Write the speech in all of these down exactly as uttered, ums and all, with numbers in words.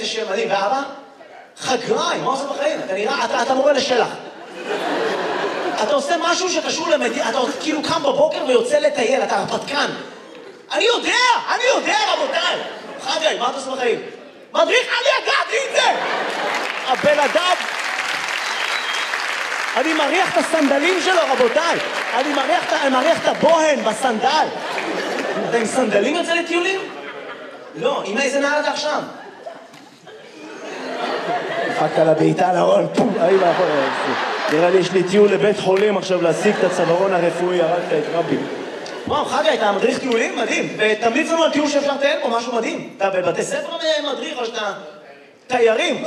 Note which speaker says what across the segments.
Speaker 1: שם מדהים, ואבא? חגראי, מה עושה בחיים? אתה נראה, אתה, אתה מורה לשלח. אתה עושה משהו שקשור למדינה, אתה כאילו קם בבוקר ויוצא לטייל, אתה הרפתקן. אני יודע, אני יודע, רבותיי. חגראי, מה אתה עושה בחיים? מדריך, אני ידעתי את זה! הבן אדם... אני מריח את הסנדלים שלו, רבותיי. אני מריח, אני מריח את הבוהן בסנדל. אתה עם סנדלים יוצא לטיולים? לא, עם איזה נעל אתה עכשיו? דפקת לה בעיטה להול, פום, אי ואחור. נראה לי יש לי טיול לבית חולים עכשיו להשיג את הצווארון הרפואי, הרגת את רבי. וואו, חגי, אתה מדריך טיולים? מדהים. ותמליץ לנו על טיול שאפשר לטייל פה, משהו מדהים. אתה בבתי ספר מדריך או שאתה תיירים?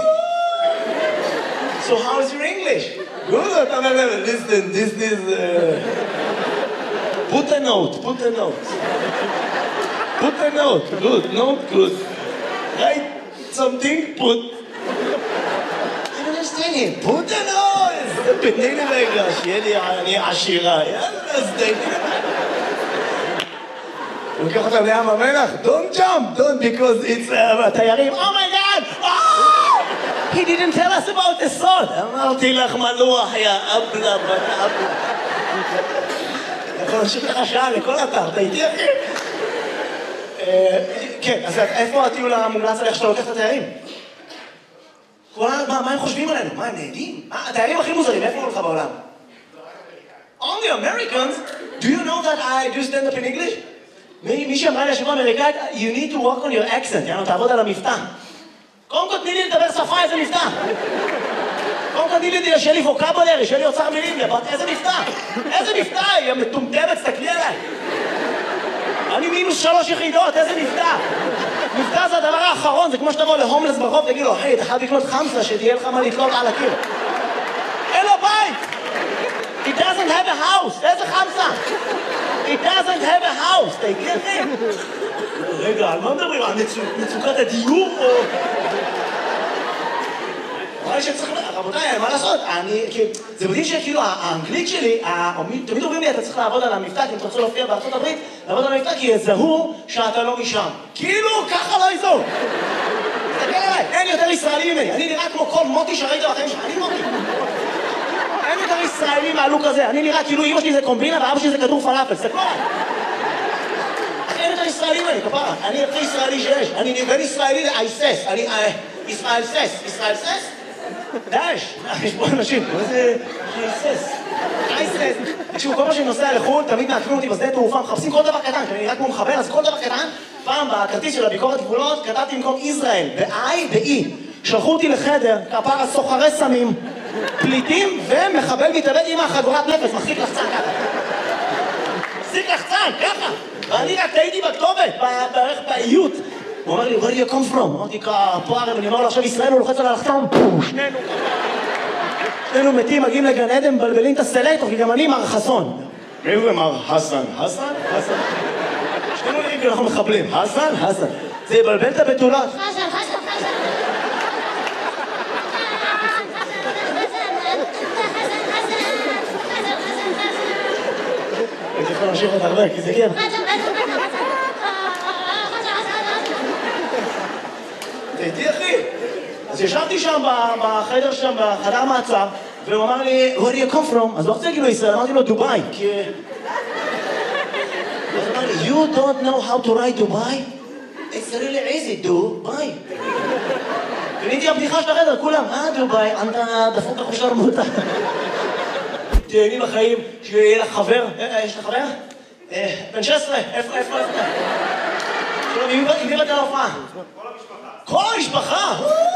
Speaker 1: So how is your English? Good, listen, this is... Uh... Put a note, put a note. Put a note, good, note, good. Write something, put... I don't understand him. Put a note! תני לי רגע, שיהיה לי אני עשירה. יאללה, אז תני לי. הוא לוקח אותם לים המלח? Don't jump, don't, because it's... תיירים, oh my god! Oh! He didn't tell us about the salt. אמרתי לך מלוח, יא אבלה, בת אבלה. יכול להמשיך לך שעה לכל אתר, אתה איתי אחי? כן, אז איפה הטיול המומלץ עליך שאתה לוקח את התיירים? מה הם חושבים עלינו? מה, הם נהדים? התיירים הכי מוזרים, איפה הולך בעולם? Only Americans? Do you know that I do stand up in English? מי שאמרה לי השבוע אמריקאית, you need to work on your accent, יאנו, תעבוד על המבטא. קודם כל תני לי לדבר שפה, איזה מבטא. קודם כל תני לי, שיהיה לי ווקאבולרי, שיהיה לי אוצר מילים, איזה מבטא. איזה מבטא, היא מטומטמת, תסתכלי עליי. אני מינוס שלוש יחידות, איזה מבטא. מבטא זה הדבר האחרון, זה כמו שתבוא להומלס ברחוב, תגיד לו, היי, אתה חייב לקנות חמסה, שתהיה לך מה לתלות על הקיר. אין לו בית. He doesn't have a house. איזה חמסה? He doesn't have a house. תגידי לכם. רגע, על מה מדברים? על מצוקת הדיור או... אולי שצריך... רבותיי, מה לעשות? אני... זה מדהים שכאילו האנגלית שלי, תמיד אומרים לי, אתה צריך לעבוד על המבטא, כי אם אתה רוצה להופיע בארצות הברית, לעבוד על המבטא, כי יזהו שאתה לא משם. כאילו, ככה לא יזהו. תסתכל עליי, אין יותר ישראלי ממני. אני נראה כמו כל מוטי שראית בחיים שלך. אני מוטי. אין יותר ישראלי מהלוק הזה. אני נראה כאילו אמא שלי זה קומבינה ואבא שלי זה כדור פלאפל. תסתכלו עליי. אין יותר ישראלי ממני, כפרה. אני הכי ישראלי שיש. אני בין ישראלי לאייסס. אני... ישראל סס. ישראל סס? דאש. יש פה אנשים. מה זה... אייסס. אייסס. תקשיבו, כל מה שאני נוסע לחו"ל, תמיד מעקבים אותי בשדה תעופה, מחפשים כל דבר קטן. כי אני נראה כמו מחבר, אז כל דבר קטן, פעם בכרטיס של הביקורת גבולות, כתבתי במקום ישראל. ב-I ב-E. שלחו אותי לחדר, כפרה סוחרי סמים, פליטים ומחבל מתאבד עם החגורת נפש, מחזיק לחצן ככה. מחזיק לחצן, ככה. ואני רק טעיתי בכתובת, בערך באיות. הוא אומר לי, where do you come from? אמרתי, פה הרי, ואני אומר לו, עכשיו ישראל הוא לוחץ על הלחצן, פו, שנינו ככה. שנינו מתים, מגיעים לגן עדן, מבלבלים את הסלקטור, כי גם אני מר חסון. מי זה מר חסן? חסן? חסן. שנינו נראים כי אנחנו מחבלים. חסן? חסן. זה יבלבל את הבתולות. חסן, חסן, חסן. הייתי יכול להמשיך עוד הרבה, כי זה כן. תהייתי אחי. אז ישבתי שם בחדר שם, בחדר מעצר, והוא אמר לי, where do you come from? אז לא רוצה להגיד לו ישראל, אמרתי לו דובאי, כי... אז הוא אמר לי, you don't know how to write דובאי? It's really easy, דובאי. ונהייתי הבדיחה של החדר, כולם, אה דובאי, אתה דפוק אחושר מותה. תהייני לחיים, שיהיה לך חבר, יש לך חבר? בן שש עשרה, איפה, איפה, איפה? שלום, עם מי רצה להופעה? כל המשפחה. כל המשפחה?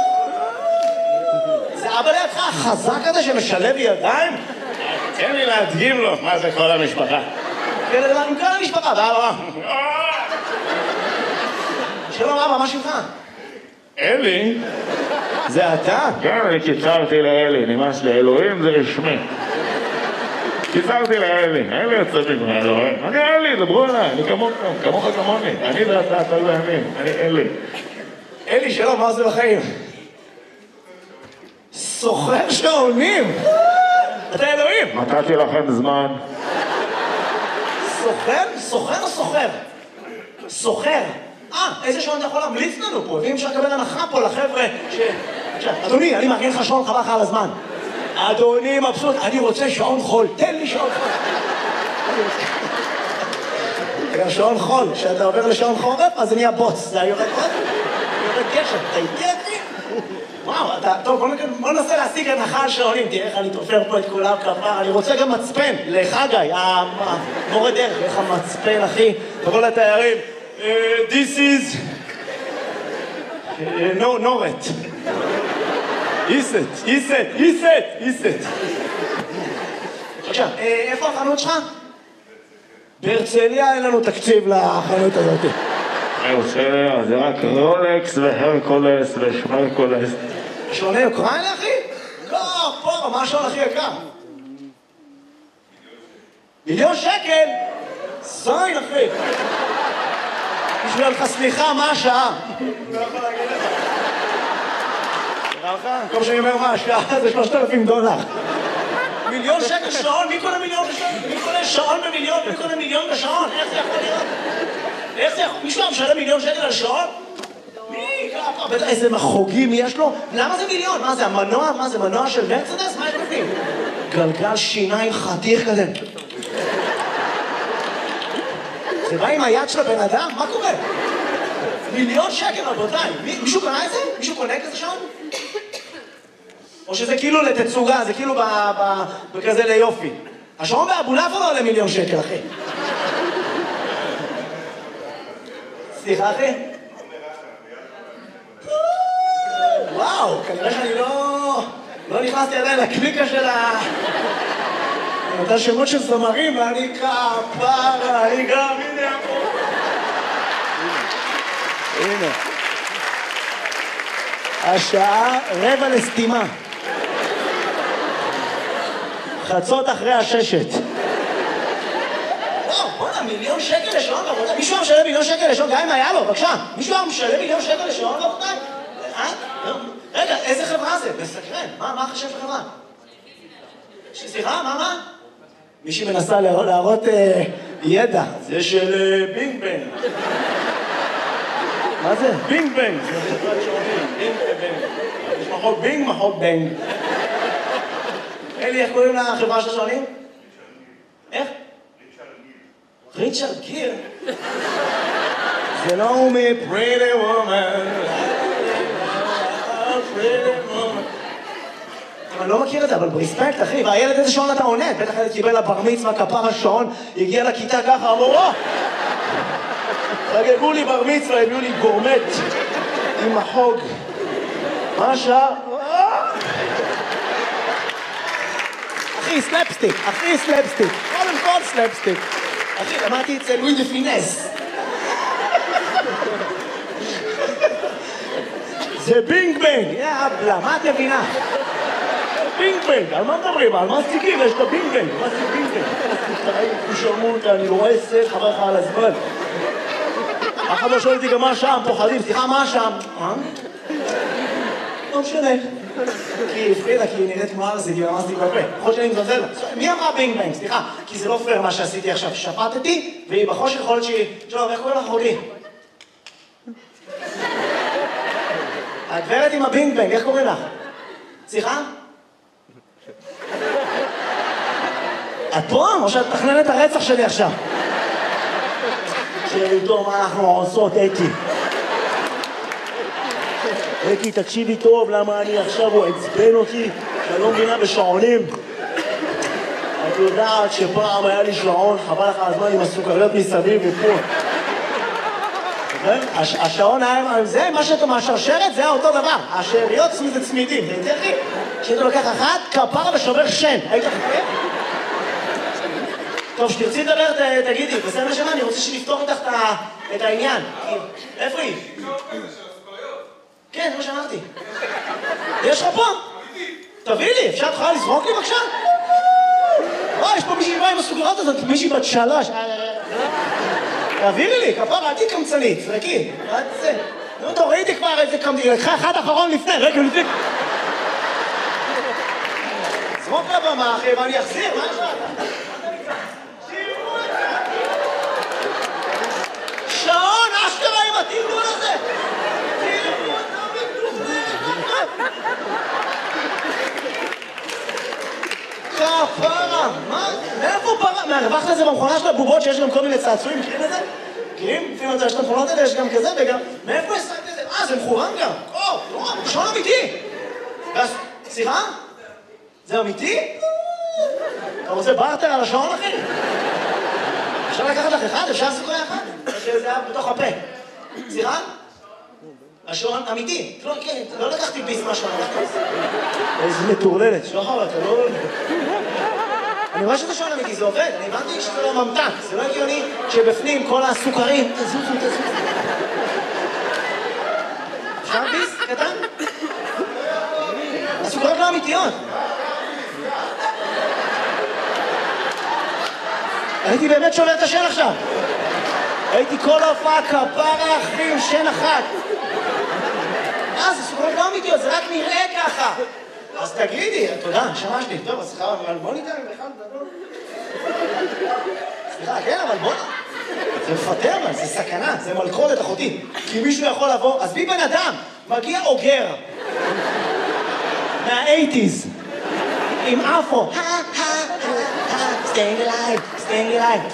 Speaker 1: זה אבא לידך החזק הזה שמשלב ידיים? תן לי להדגים לו מה זה כל המשפחה. עם כל המשפחה, ואבא. שלום אבא, מה שלך?
Speaker 2: אלי?
Speaker 1: זה אתה?
Speaker 2: כן, אני קיצרתי לאלי, נמאס לי, אלוהים זה רשמי. קיצרתי לאלי, אלי יוצא מגמר, אלוהים. אני אלי, דברו עליי, אני כמוך, כמוך כמוני. אני ואתה, אתה לא ימין, אני אלי.
Speaker 1: אלי, שלום, מה זה בחיים? סוחר שעונים! אתה אלוהים!
Speaker 2: נתתי לכם זמן.
Speaker 1: סוחר? סוחר או סוחר? סוחר. אה, איזה שעון אתה יכול להמליץ לנו פה? ואם אפשר לקבל הנחה פה לחבר'ה ש... אדוני, אני מארגן לך שעון חבל לך על הזמן. אדוני מבסוט, אני רוצה שעון חול, תן לי שעון חול. גם שעון חול, כשאתה עובר לשעון חורף, אז זה נהיה בוץ, זה יורד עוד, יורד גשם, אתה איתי אחי? וואו, אתה, טוב, בוא ננסה להשיג הנחה על שעונים, תראה איך אני תופר פה את כולם כפר, אני רוצה גם מצפן, לחגי, המורה דרך, איך המצפן, אחי, תבוא לתיירים, this is, no, נורת. איסט, איסט, איסט, איסט. עכשיו, איפה החנות שלך? בהרצליה אין לנו תקציב לחנות הזאת.
Speaker 2: בהרצליה זה רק רולקס והרקולס ושמרקולס.
Speaker 1: שעוני אוקראינה, אחי? לא, פה, מה השעון הכי יקר? מיליון שקל? זין, אחי. בשביל לך סליחה, מה השעה? לא יכול להגיד לך. נראה לך? כל שאני אומר מה השעה זה שלושת אלפים דולר. מיליון שקל שעון? מי קונה מיליון בשעון? מי קונה שעון במיליון? מי קונה מיליון בשעון? איך זה יכול להיות? איך זה יכול? מישהו משלם מיליון שקל על שעון? מי? בטח איזה מחוגים יש לו? למה זה מיליון? מה זה, המנוע? מה זה, מנוע של מרצדס? מה יש בפנים? גלגל שיניים חתיך כזה. זה בא עם היד של הבן אדם? מה קורה? מיליון שקל, רבותיי. מישהו קונה את זה? מישהו קונה כזה שעון? או שזה כאילו לתצוגה, זה כאילו בכזה ליופי. השעון באבולעפיה לא עולה מיליון שקל, אחי. סליחה, אחי? וואו, כנראה שאני לא... לא נכנסתי עדיין לקליקה של ה... אותה שמות של זמרים, ואני כפרה, אני גם, הנה פה. הנה. השעה רבע לסתימה. חצות אחרי הששת. וואו, בוא'נה, מיליון שקל לשעון, רבותיי. מישהו משלם מיליון שקל לשעון, גם אם היה לו, בבקשה. מישהו משלם מיליון שקל לשעון, רבותיי? רגע, איזה חברה זה? מסקרן. מה החשב של חברה? סליחה, מה, מה? מישהי מנסה להראות ידע. זה של בינג בנג. מה זה? בינג בנג. זה חברת שעונים. בינג בנג. יש מחוק בינג, מחוק בנג. אלי, איך קוראים לחברה של השעונים? איך? ריצ'רד גיר. זה לא הוא מפריטי וומן. אני לא מכיר את זה, אבל ברספקט, אחי, והילד איזה שעון אתה עונה? בטח ילד קיבל לבר מצווה, כפר השעון, הגיע לכיתה ככה, אמרו, או! חגגו לי בר מצווה, הביאו לי גורמט עם החוג. מה השעה? אחי, סלפסטיק, אחי, סלפסטיק. קודם כל סלפסטיק. אחי, למדתי אצל לואי דה פינס. זה בינג בנג, יאבלה, מה את מבינה? בינג בנג, על מה מדברים? על מה סטיקים? יש את הבינג בנג. מה זה בינג בנג? תשלמו אותה, אני לא רואה סט, חבר לך על הזמן. אחד לא שואל אותי גם מה השעה, הם פוחדים. סליחה, מה השעה? אה? לא משנה. כי הפרידה, כי היא נראית כמו ארזית, היא ממש תתבפה. יכול שאני מזלזל לה. מי אמרה בינג בנג? סליחה, כי זה לא פייר מה שעשיתי עכשיו. שפטתי, והיא בחושך יכול להיות שהיא... שלום, איך קוראים לך אחותי? הגברת עם הבינג בנג, איך קוראים לך? סליחה? את פה? או שאת תכננת את הרצח שלי עכשיו? שאלו מה אנחנו עושות, אקי. אקי, תקשיבי טוב, למה אני עכשיו הוא עצבן אותי, שאני לא מבינה בשעונים. את יודעת שפעם היה לי שעון, חבל לך הזמן עם הסוכריות מסביב ופה. השעון היה, זה מה שאתה מהשרשרת, זה היה אותו דבר. השאריות זה צמידים, זה יותר לי. כשאתה לוקח אחת, כפרה ושובר שן. היית חכה? טוב, שתרצי לדבר, תגידי, בסדר שמה, אני רוצה שנפתור איתך את העניין. איפה היא? כן, זה מה שאמרתי. יש לך פה? תביא לי, אפשר תוכל לזרוק לי בבקשה? וואי, יש פה מישהי באה עם הסוכריות הזאת, מישהי בת שלוש. תעבירי לי, כפרה, אל קמצנית, זרקי. מה זה? נו, תורידי כבר איזה קמצנית, לקחה אחד אחרון לפני, רגע לפני. זרוק לבמה, אחי, ואני אחזיר, מה יש לך? שעון, אשכרה עם עתיד הרווחת את זה במכונה של הבובות שיש גם כל מיני צעצועים, מכירים את זה? מכירים? לפעמים יש את המכונות האלה, יש גם כזה וגם... מאיפה השגת את זה? אה, זה מכוון גם. או, לא, שעון אמיתי. סליחה? זה אמיתי? אתה רוצה בארטר על השעון, אחי? אפשר לקחת לך אחד? אפשר לעשות לך אחד? שזה היה בתוך הפה. סליחה? השעון אמיתי. כן, לא לקחתי ביס מהשעון. איזה מטורללת. שוחר, אתה לא... אני רואה שזה שעון אמיתי, זה עובד. אני הבנתי שזה לא ממתק. זה לא הגיוני שבפנים כל הסוכרים... תזוזו, תזוזו. אפשר ביס? קטן? הסוכרות לא אמיתיות. הייתי באמת שובר את השן עכשיו. הייתי כל ההופעה כפרה אחי עם שן אחת. אה, זה סוכרות לא אמיתיות, זה רק נראה ככה. אז תגידי, תודה, שמשתי. טוב, אז סליחה, אבל בוא ניתן עם אחד גדול. סליחה, כן, אבל בוא... זה מפטר, אבל זה סכנה, זה מלכודת אחותי. כי מישהו יכול לבוא, אז בי בן אדם, מגיע אוגר. מה-אייטיז. עם אפו. staying alive, staying alive.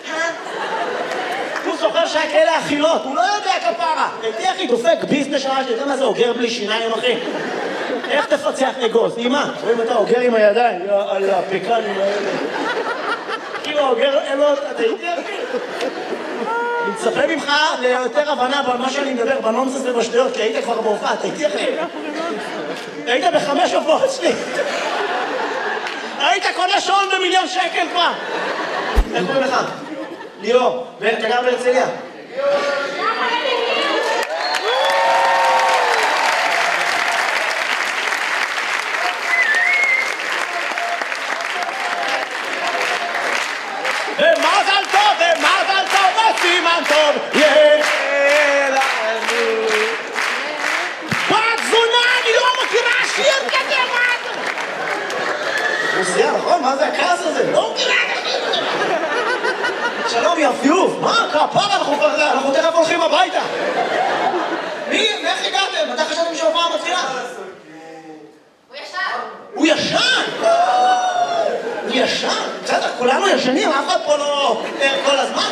Speaker 1: הוא זוכר שהיה כאלה אכילות, הוא לא יודע כפרה. הייתי אחי דופק ביזנס שעה שאתה יודע מה זה אוגר בלי שיניים אחי? איך תפצח אגוז? אמא, רואים אתה אוגר עם הידיים, על הפקנים האלה. כאילו אוגר אלות, אתה הייתי אחי? אני מצפה ממך ליותר הבנה במה שאני מדבר, בנונסס ובשטויות, כי היית כבר בהופעה, אתה הייתי אחי? היית בחמש הופעות שלי. היית קונה שעון במיליון שקל כבר! איך קוראים לך? ליאור, ואתה גר בהרצליה? ומזל טוב, ומזל טוב, וסימן טוב, יהיה לנו. בת זונה, אני לא מכירה שיר כזה, מה זה? רוסיה, נכון? מה זה הכעס הזה? לא מכירה את השיר! שלום, יפיוף! מה? כפרה, אנחנו תכף הולכים הביתה! מי? איך הגעתם? מתי חשבתם שההופעה מתחילה?
Speaker 3: הוא ישן!
Speaker 1: הוא ישן? הוא ישן? בסדר, כולנו ישנים, אף אחד פה לא ער כל הזמן.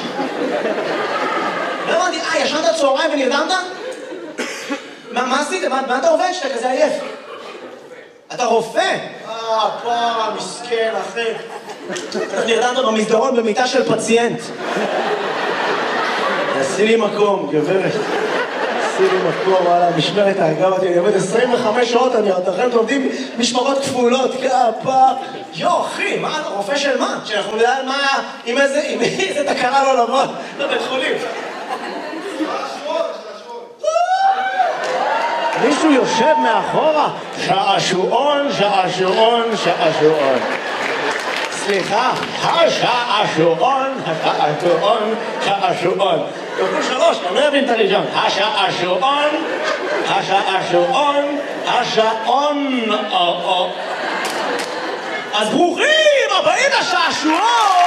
Speaker 1: לא הבנתי, אה, ישנת צהריים ונרדמת? מה עשית? מה אתה עובד שאתה כזה עייף? אתה רופא? אה, פרה, מסכן, אחי. אתה נרדמת במסדרון במיטה של פציינט. עשי לי מקום, גברת. עשי לי מקום, וואלה, משמרת האגב אותי, אני עובד עשרים וחמש שעות, אני אתכם עובדים משמרות כפולות, כפה. יו, אחי, מה אתה רופא של מה? שאנחנו נדע על מה, עם איזה, עם איזה תקרה לא לבוא, לבית חולים. מישהו יושב מאחורה, שעשועון, שעשועון, שעשועון. סליחה, השעשועון, השעשועון, שעשועון. כפול שלוש, אתה לא יבין את הראשון. השעשועון, השעשועון, השעון. אז ברוכים הבאים לשעשועון!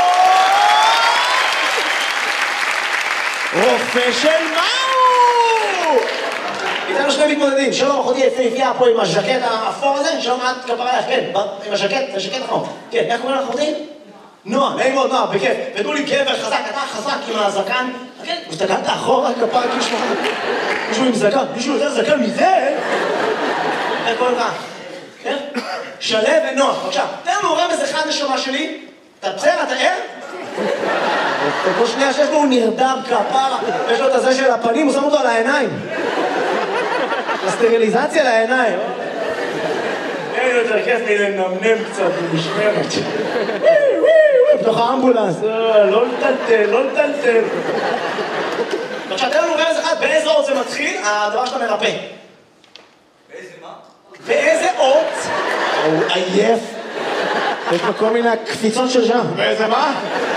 Speaker 1: רופא של מהו? איתנו שני מתמודדים, שלום אחותי יפהפייה פה עם הז'קט האפור הזה, שלום את כפרה לך, כן, עם הז'קט, זה ז'קט נכון. כן, איך קוראים לך אחותי? נועה, נעים מאוד, נועה, בכיף. ותנו לי גבר חזק, אתה חזק עם הזקן. כן, הסתכלת אחורה, כפרה, כאילו מישהו עם זקן, מישהו יותר זקן מזה? איך קוראים לך? כן? שלו ונועה, בבקשה. תן לנו רמז אחד נשמה שלי. אתה בסדר, אתה ער? כל שנייה שיש לו הוא נרדם כפרה, יש לו את הזה של הפנים, הוא שם אותו על העיניים. הסטריליזציה לעיניים. אין יותר כיף לי לנמנם קצת במשמרת. בתוך האמבולנס, לא לטלטל, לא לטלטל. עכשיו, תן לנו רמז אחד, באיזה אות זה מתחיל, הדבר שאתה מרפא.
Speaker 4: באיזה מה?
Speaker 1: באיזה אות? הוא עייף. יש לו כל מיני קפיצות של שם.
Speaker 2: באיזה מה?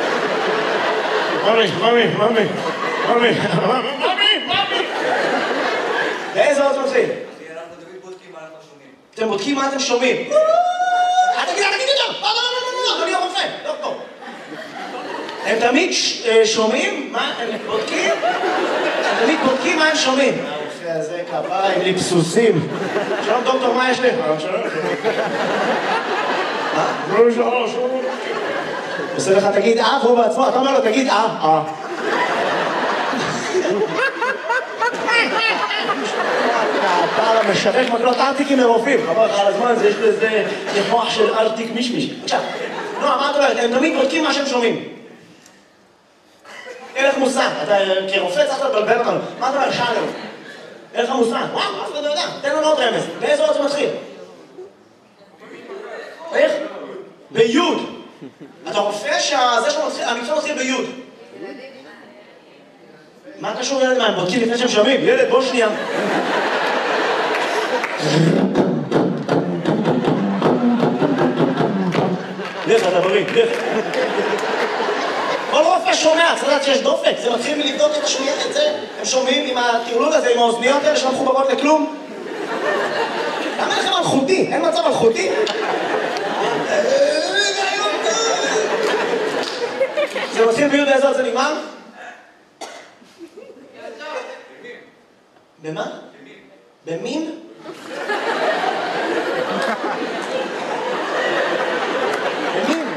Speaker 2: ממי, ממי, ממי, ממי, ממי, ממי.
Speaker 1: באיזה אות זה מתחיל?
Speaker 4: אנחנו תמיד בודקים מה אנחנו שומעים.
Speaker 1: אתם בודקים מה אתם שומעים. אל תגיד, אל תגיד יותר! לא, לא, לא, לא, לא, אדוני הרופא, דוקטור. הם תמיד שומעים מה הם בודקים? הם תמיד בודקים מה הם שומעים. הרופא הזה כפרה עם ליפסוסים. שלום דוקטור, מה יש לך?
Speaker 2: שלום, שלום.
Speaker 1: מה?
Speaker 2: שלום, שלום, שלום.
Speaker 1: עושה לך תגיד אה, והוא בעצמו, אתה אומר לו תגיד אה, אה. אתה משווק מקלות ארטיקים לרופאים, חבל לך על הזמן, יש לזה מוח של ארטיק מישמיש. עכשיו, לא, מה את אומרת? הם תמיד בודקים מה שהם שומעים. אין לך מושג, אתה כרופא צריך לבלבל אותנו. מה אתה אומר? שאל לנו. אין לך מושג. וואו, אף אחד לא יודע. תן לנו עוד רמז. באיזה עוד זה מתחיל? איך? ביוד. אתה רופא שזה שהמקצוע מתחיל ביוד. מה קשור ילד? מה, הם בודקים לפני שהם שומעים? ילד, בוא שנייה. לך, אתה בריא, לך. כל רופא שומע, צריך לדעת שיש דופק, זה מתחיל מלבדוק את השמיעה, את זה. הם שומעים עם הטרלול הזה, עם האוזניות האלה שלא מחוברות לכלום. למה אין לכם מלכותי? אין מצב מלכותי? זה מתחיל ביוד באיזה עוד זה נגמר? במה? במין? במין?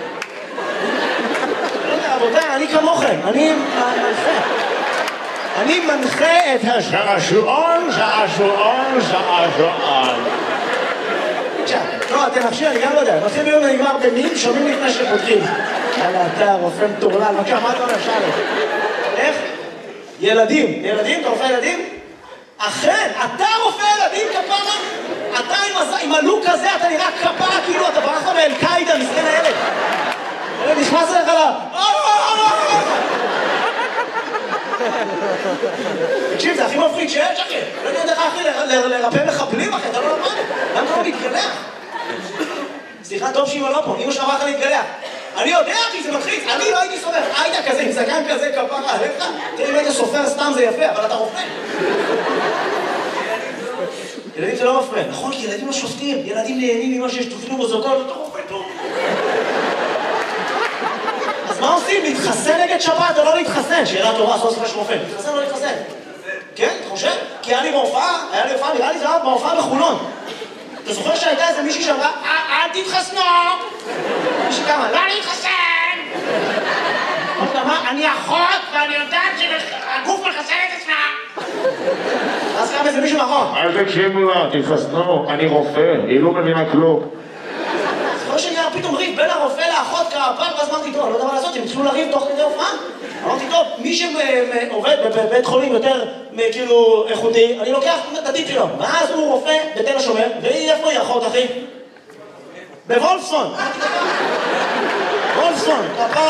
Speaker 1: לא יודע, רבותיי, אני כמוכם, אני מנחה. אני מנחה את השעשועון, שעשועון, שעשועון. עכשיו, לא, אתם נחשי, אני גם לא יודע. מתחיל ביום ונגמר במין, שומעים לפני שפותחים. יאללה, אתה רופא מטורלל, בבקשה, מה אתה אומר? שאלה. איך? ילדים. ילדים? אתה רופא ילדים? אכן, אתה רופא ילדים, כפרה? אתה עם הלוק הזה, אתה נראה כפרה, כאילו אתה ברח מאל-קאידה, מסכן הילד. הילד נכנס אליך לה... תקשיב, זה הכי מפריד שיש, אחי. לא יודע איך, אחי, לרפא מחבלים, אחי, אתה לא למד. למה אתה לא מתגלח? סליחה, טוב שאמא לא פה, אמא שלך אמרה לך להתגלח. אני יודע, אחי, זה מתחיל, אני לא הייתי סופר. היית כזה, עם זקן כזה, כפרה, עליך. תראי, אם היית סופר סתם זה יפה, אבל אתה רופא. ילדים זה לא מפריע. נכון, כי ילדים לא שופטים. ילדים נהנים ממה שיש תופעים מוזוקות, אתה רופא טוב. אז מה עושים? להתחסן נגד שפעת או לא להתחסן? שאלה טובה, סוף סוף יש רופא. להתחסן או לא להתחסן? כן, אתה חושב? כי היה לי בהופעה, היה לי בהופעה, נראה לי זה היה בהופעה בחולון. אתה זוכר שהייתה איזה מישהי שאמרה, אל תתחסנו! מישהי כמה, לא להתחסן! אמרת מה? אני אחות ואני יודעת שהגוף מחסן את עצמה! אז קם איזה מישהו מאחור.
Speaker 2: אל תקשיבו לה, תתחסנו, אני רופא, היא לא מבינה כלום.
Speaker 1: זוכר שנראה פתאום ריב בין הרופא לאחות כפר, ואז אמרתי, טוב, אני לא יודע מה לעשות, הם התחילו לריב תוך כדי הופעה. אמרתי, טוב, מי שעובד בבית חולים יותר כאילו איכותי, אני לוקח את הטיפ שלו. ואז הוא רופא בתל השומר, והיא איפה היא אחות, אחי? בוולפסון. וולפסון.